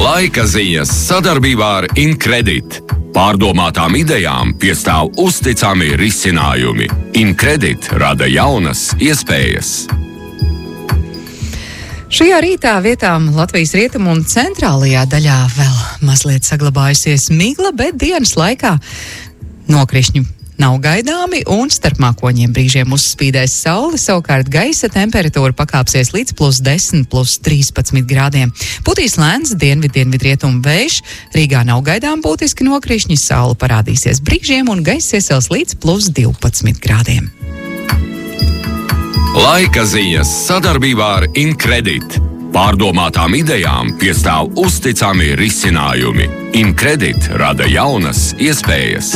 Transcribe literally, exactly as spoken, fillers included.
Laika ziņas sadarbībā ar Incredit. Pārdomātām idejām piestāv uzticami risinājumi. Incredit rada jaunas iespējas. Šajā rītā vietām Latvijas rietumu un centrālajā daļā vēl mazliet saglabājusies migla, bet dienas laikā nokrišņi nav gaidāmi un starp mākoņiem brīžiem uzspīdēs saule, savukārt gaisa temperatūra pakāpsies līdz plus desmit, plus trīspadsmit grādiem. Putīs lēns dienvid-dienvidrietumu vējš, Rīgā nav gaidām būtiski nokrišņi, saule parādīsies brīžiem un gaisa iesils līdz plus divpadsmit grādiem. Laika ziņas sadarbībā ar Incredit. Pārdomātām idejām piestāv uzticami risinājumi. Incredit rada jaunas iespējas.